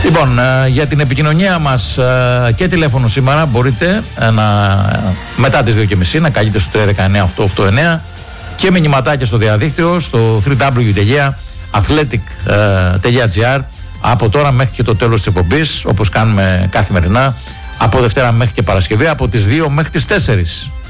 Λοιπόν, για την επικοινωνία μας και τηλέφωνο σήμερα μπορείτε μετά τις 2.30 να καλείτε στο 319-889 και μηνυματάκια στο διαδίκτυο στο www.athletic.gr από τώρα μέχρι και το τέλος της εκπομπής, όπως κάνουμε καθημερινά από Δευτέρα μέχρι και Παρασκευή από τις 2 μέχρι τις 4.